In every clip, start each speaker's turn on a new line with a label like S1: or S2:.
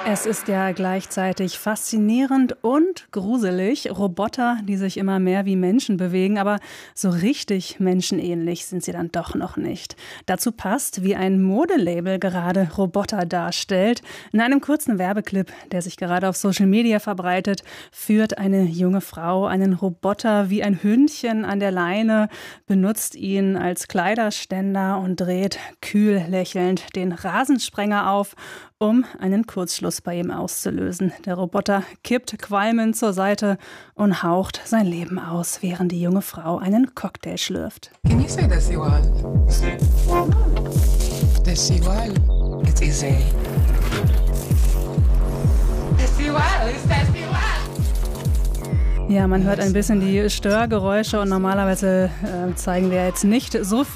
S1: Es ist ja gleichzeitig faszinierend und gruselig. Roboter, die sich immer mehr wie Menschen bewegen, aber so richtig menschenähnlich sind sie dann doch noch nicht. Dazu passt, wie ein Modelabel gerade Roboter darstellt. In einem kurzen Werbeclip, der sich gerade auf Social Media verbreitet, führt eine junge Frau einen Roboter wie ein Hündchen an der Leine, benutzt ihn als Kleiderständer und dreht kühl lächelnd den Rasensprenger auf, um einen Kurzschluss bei ihm auszulösen. Der Roboter kippt qualmend zur Seite und haucht sein Leben aus, während die junge Frau einen Cocktail schlürft.
S2: Can you say desigual? Desigual. It's easy. Desigual, it's desigual.
S1: Ja, man hört ein bisschen die Störgeräusche und normalerweise zeigen wir jetzt nicht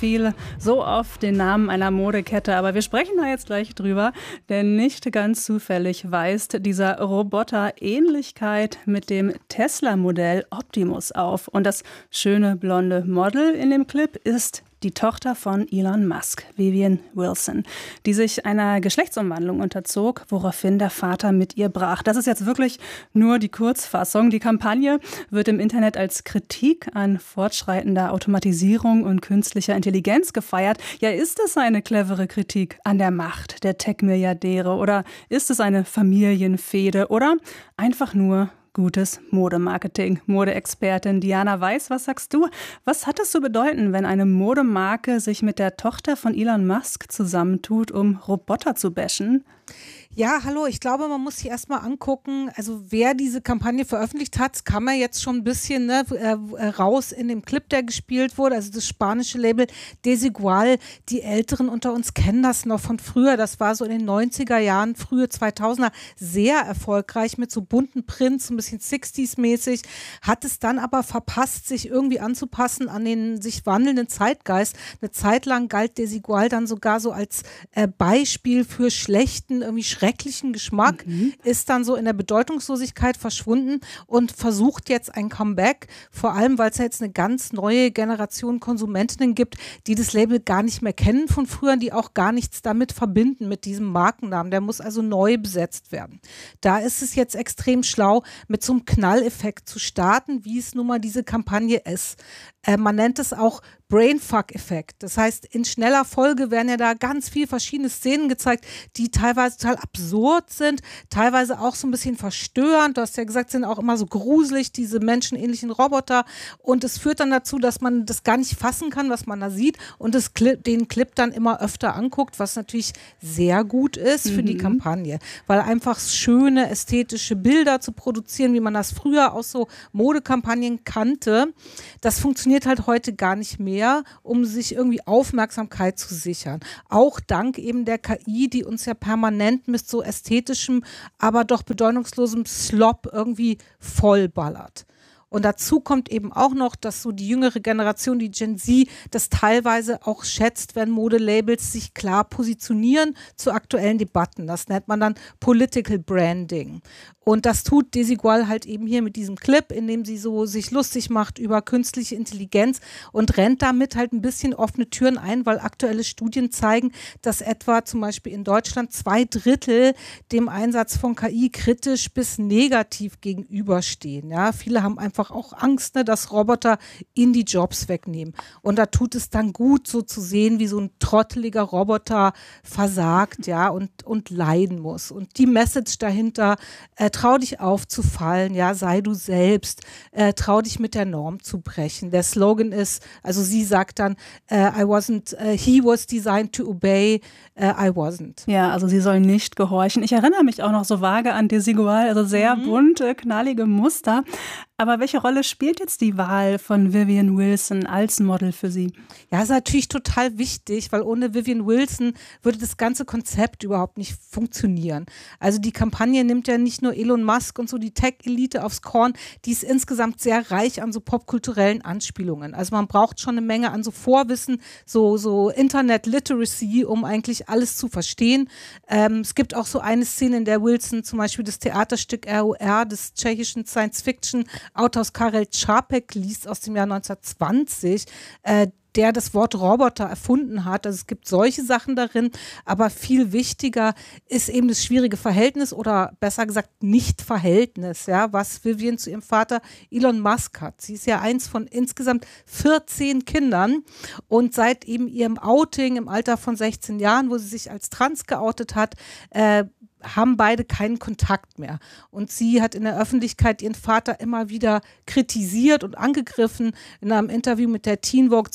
S1: so oft den Namen einer Modekette, aber wir sprechen da jetzt gleich drüber, denn nicht ganz zufällig weist dieser Roboter Ähnlichkeit mit dem Tesla-Modell Optimus auf. Und das schöne blonde Model in dem Clip ist die Tochter von Elon Musk, Vivian Wilson, die sich einer Geschlechtsumwandlung unterzog, woraufhin der Vater mit ihr brach. Das ist jetzt wirklich nur die Kurzfassung. Die Kampagne wird im Internet als Kritik an fortschreitender Automatisierung und künstlicher Intelligenz gefeiert. Ja, ist es eine clevere Kritik an der Macht der Tech-Milliardäre oder ist es eine Familienfehde oder einfach nur gutes Modemarketing? Modeexpertin Diana Weiß, was sagst du? Was hat es zu bedeuten, wenn eine Modemarke sich mit der Tochter von Elon Musk zusammentut, um Roboter zu bashen?
S3: Ja, hallo, ich glaube, man muss sich erstmal angucken, also wer diese Kampagne veröffentlicht hat, das kann man jetzt schon ein bisschen raus in dem Clip, der gespielt wurde, also das spanische Label Desigual. Die Älteren unter uns kennen das noch von früher, das war so in den 90er Jahren, frühe 2000er, sehr erfolgreich mit so bunten Prints, so ein bisschen 60s-mäßig, hat es dann aber verpasst, sich irgendwie anzupassen an den sich wandelnden Zeitgeist. Eine Zeit lang galt Desigual dann sogar so als Beispiel für schlechten, irgendwie schrecklichen Geschmack, ist dann so in der Bedeutungslosigkeit verschwunden und versucht jetzt ein Comeback, vor allem, weil es ja jetzt eine ganz neue Generation Konsumentinnen gibt, die das Label gar nicht mehr kennen von früher, die auch gar nichts damit verbinden, mit diesem Markennamen. Der muss also neu besetzt werden. Da ist es jetzt extrem schlau, mit so einem Knalleffekt zu starten, wie es nun mal diese Kampagne ist. Man nennt es auch Brainfuck-Effekt. Das heißt, in schneller Folge werden ja da ganz viele verschiedene Szenen gezeigt, die teilweise total absurd sind, teilweise auch so ein bisschen verstörend. Du hast ja gesagt, sind auch immer so gruselig, diese menschenähnlichen Roboter. Und es führt dann dazu, dass man das gar nicht fassen kann, was man da sieht und den Clip dann immer öfter anguckt, was natürlich sehr gut ist für die Kampagne. Weil einfach schöne, ästhetische Bilder zu produzieren, wie man das früher aus so Modekampagnen kannte, das funktioniert halt heute gar nicht mehr, um sich irgendwie Aufmerksamkeit zu sichern. Auch dank eben der KI, die uns ja permanent mit so ästhetischem, aber doch bedeutungslosem Slop irgendwie vollballert. Und dazu kommt eben auch noch, dass so die jüngere Generation, die Gen Z, das teilweise auch schätzt, wenn Modelabels sich klar positionieren zu aktuellen Debatten. Das nennt man dann Political Branding. Und das tut Desigual halt eben hier mit diesem Clip, in dem sie so sich lustig macht über künstliche Intelligenz und rennt damit halt ein bisschen offene Türen ein, weil aktuelle Studien zeigen, dass etwa zum Beispiel in Deutschland 2/3 dem Einsatz von KI kritisch bis negativ gegenüberstehen. Ja, viele haben einfach auch Angst, dass Roboter ihnen die Jobs wegnehmen. Und da tut es dann gut, so zu sehen, wie so ein trotteliger Roboter versagt, ja, und leiden muss. Und die Message dahinter, trau dich aufzufallen, ja, sei du selbst, trau dich mit der Norm zu brechen. Der Slogan ist, also sie sagt dann, he was designed to obey, I wasn't.
S1: Ja, also sie soll nicht gehorchen. Ich erinnere mich auch noch so vage an Desigual, also sehr bunte, knallige Muster. Aber welche Rolle spielt jetzt die Wahl von Vivian Wilson als Model für Sie?
S3: Ja, ist natürlich total wichtig, weil ohne Vivian Wilson würde das ganze Konzept überhaupt nicht funktionieren. Also die Kampagne nimmt ja nicht nur Elon Musk und so die Tech-Elite aufs Korn, die ist insgesamt sehr reich an so popkulturellen Anspielungen. Also man braucht schon eine Menge an so Vorwissen, so Internet-Literacy, um eigentlich alles zu verstehen. Es gibt auch so eine Szene, in der Wilson zum Beispiel das Theaterstück ROR des tschechischen Science-Fiction Autors Karel Čapek liest aus dem Jahr 1920, der das Wort Roboter erfunden hat. Also es gibt solche Sachen darin, aber viel wichtiger ist eben das schwierige Verhältnis oder besser gesagt Nicht-Verhältnis, ja, was Vivian zu ihrem Vater Elon Musk hat. Sie ist ja eins von insgesamt 14 Kindern und seit eben ihrem Outing im Alter von 16 Jahren, wo sie sich als trans geoutet hat, haben beide keinen Kontakt mehr. Und sie hat in der Öffentlichkeit ihren Vater immer wieder kritisiert und angegriffen. In einem Interview mit der Teen Vogue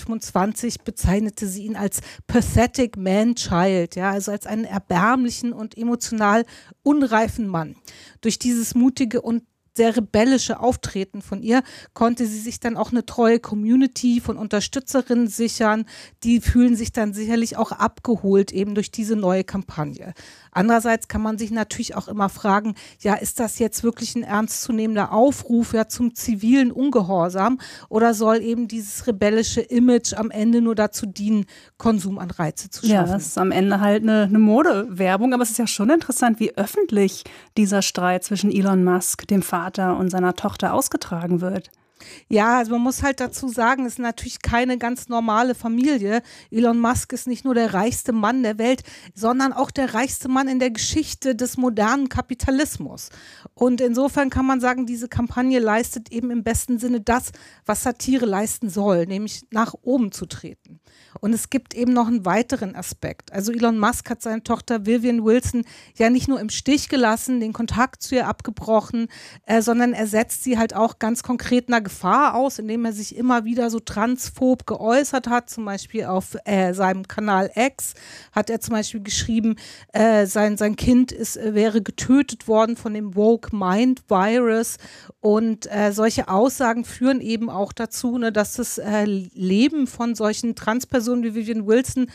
S3: 2025 bezeichnete sie ihn als pathetic man-child, ja, also als einen erbärmlichen und emotional unreifen Mann. Durch dieses mutige und sehr rebellische Auftreten von ihr konnte sie sich dann auch eine treue Community von Unterstützerinnen sichern. Die fühlen sich dann sicherlich auch abgeholt eben durch diese neue Kampagne. Andererseits kann man sich natürlich auch immer fragen, ja, ist das jetzt wirklich ein ernstzunehmender Aufruf ja zum zivilen Ungehorsam oder soll eben dieses rebellische Image am Ende nur dazu dienen, Konsumanreize zu schaffen?
S1: Ja, das ist am Ende halt eine Modewerbung, aber es ist ja schon interessant, wie öffentlich dieser Streit zwischen Elon Musk, dem Vater und seiner Tochter ausgetragen wird.
S3: Ja, also man muss halt dazu sagen, es ist natürlich keine ganz normale Familie. Elon Musk ist nicht nur der reichste Mann der Welt, sondern auch der reichste Mann in der Geschichte des modernen Kapitalismus. Und insofern kann man sagen, diese Kampagne leistet eben im besten Sinne das, was Satire leisten soll, nämlich nach oben zu treten. Und es gibt eben noch einen weiteren Aspekt. Also Elon Musk hat seine Tochter Vivian Wilson ja nicht nur im Stich gelassen, den Kontakt zu ihr abgebrochen, sondern er setzt sie halt auch ganz konkret einer Gefahr aus, indem er sich immer wieder so transphob geäußert hat. Zum Beispiel auf seinem Kanal X hat er zum Beispiel geschrieben, sein Kind wäre getötet worden von dem Woke Mind Virus. Und solche Aussagen führen eben auch dazu, ne, dass das Leben von solchen Transpersonen wie Vivian Wilson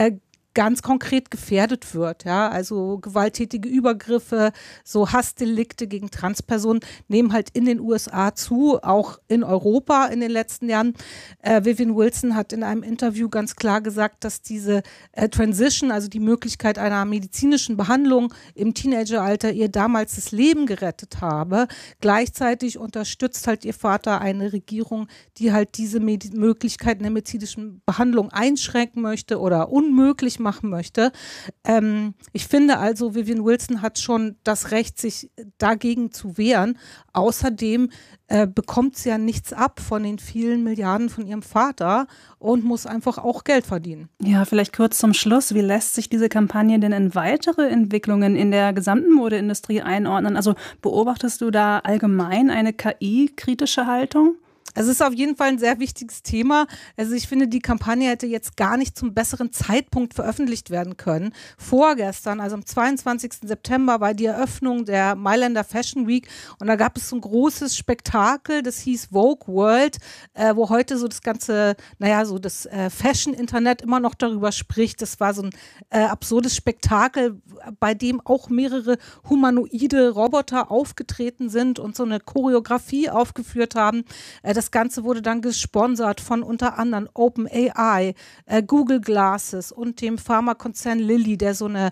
S3: ganz konkret gefährdet wird. Ja? Also gewalttätige Übergriffe, so Hassdelikte gegen Transpersonen nehmen halt in den USA zu, auch in Europa in den letzten Jahren. Vivian Wilson hat in einem Interview ganz klar gesagt, dass diese Transition, also die Möglichkeit einer medizinischen Behandlung im Teenageralter ihr damals das Leben gerettet habe. Gleichzeitig unterstützt halt ihr Vater eine Regierung, die halt diese Möglichkeiten der medizinischen Behandlung einschränken möchte oder unmöglich machen möchte. Ich finde also, Vivian Wilson hat schon das Recht, sich dagegen zu wehren. Außerdem bekommt sie ja nichts ab von den vielen Milliarden von ihrem Vater und muss einfach auch Geld verdienen.
S1: Ja, vielleicht kurz zum Schluss. Wie lässt sich diese Kampagne denn in weitere Entwicklungen in der gesamten Modeindustrie einordnen? Also beobachtest du da allgemein eine KI-kritische Haltung?
S3: Also es ist auf jeden Fall ein sehr wichtiges Thema. Also ich finde, die Kampagne hätte jetzt gar nicht zum besseren Zeitpunkt veröffentlicht werden können. Vorgestern, also am 22. September, war die Eröffnung der Mailänder Fashion Week und da gab es so ein großes Spektakel, das hieß Vogue World, wo heute so das ganze, das Fashion-Internet immer noch darüber spricht. Das war so ein absurdes Spektakel, bei dem auch mehrere humanoide Roboter aufgetreten sind und so eine Choreografie aufgeführt haben. Das Ganze wurde dann gesponsert von unter anderem OpenAI, Google Glasses und dem Pharmakonzern Lilly, der so eine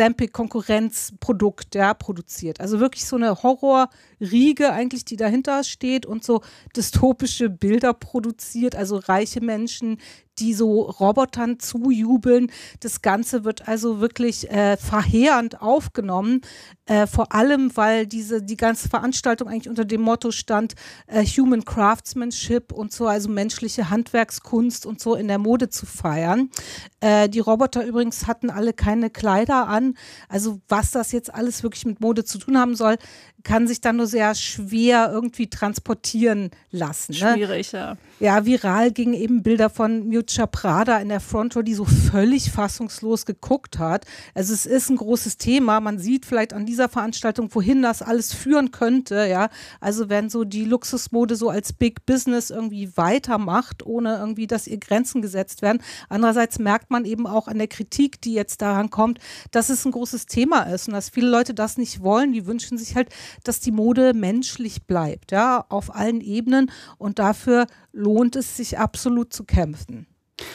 S3: Ozempic-Konkurrenzprodukt produziert. Also wirklich so eine Horrorriege eigentlich, die dahinter steht und so dystopische Bilder produziert, also reiche Menschen, die so Robotern zujubeln. Das Ganze wird also wirklich verheerend aufgenommen, vor allem, weil die ganze Veranstaltung eigentlich unter dem Motto stand, Human Craftsmanship und so, also menschliche Handwerkskunst und so in der Mode zu feiern. Die Roboter übrigens hatten alle keine Kleider an. Also was das jetzt alles wirklich mit Mode zu tun haben soll, kann sich dann nur sehr schwer irgendwie transportieren lassen. Ne?
S1: Schwierig, ja.
S3: Ja, viral gingen eben Bilder von Miuccia Prada in der Front Row, die so völlig fassungslos geguckt hat. Also es ist ein großes Thema. Man sieht vielleicht an dieser Veranstaltung, wohin das alles führen könnte. Ja, also wenn so die Luxusmode so als Big Business irgendwie weitermacht, ohne irgendwie, dass ihr Grenzen gesetzt werden. Andererseits merkt man eben auch an der Kritik, die jetzt daran kommt, dass es ein großes Thema ist und dass viele Leute das nicht wollen. Die wünschen sich halt, dass die Mode menschlich bleibt, ja, auf allen Ebenen und dafür lohnt es sich absolut zu kämpfen.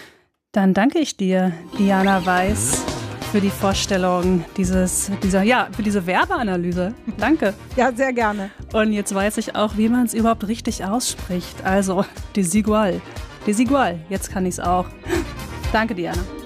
S1: Dann danke ich dir, Diana Weiß, für die Vorstellung für diese Werbeanalyse. Danke.
S3: Ja, sehr gerne.
S1: Und jetzt weiß ich auch, wie man es überhaupt richtig ausspricht. Also, desigual. Desigual. Jetzt kann ich's auch. Danke, Diana.